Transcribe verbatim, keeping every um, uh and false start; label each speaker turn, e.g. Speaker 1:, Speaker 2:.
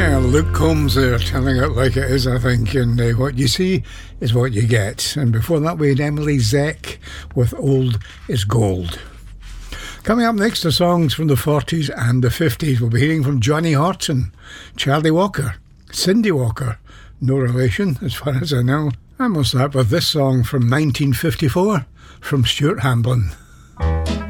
Speaker 1: Yeah, Luke Combs there, telling it like it is, I think, and uh, what you see is what you get. And before that we had Emily Zeck with Old is Gold. Coming up next are songs from the forties and the fifties. We'll be hearing from Johnny Horton, Charlie Walker, Cindy Walker, no relation as far as I know. And we'll start with this song from nineteen fifty-four from Stuart Hamblin.